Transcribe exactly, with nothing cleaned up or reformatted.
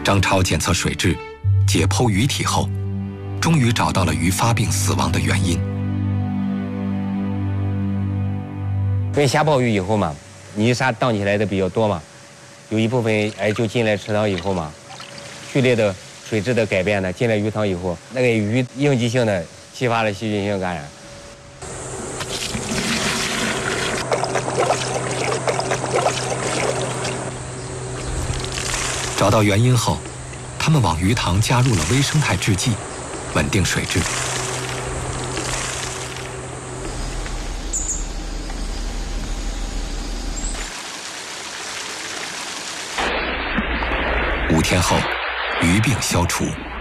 张超检测水质，解剖鱼体后，终于找到了鱼发病死亡的原因。 因为下暴雨以后嘛，泥沙荡起来的比较多嘛，有一部分哎就进来池塘以后嘛，剧烈的水质的改变呢，进来鱼塘以后，那个鱼应激性的激发了细菌性感染。 找到原因后，他们往鱼塘加入了微生态制剂，稳定水质。五天后，鱼病消除。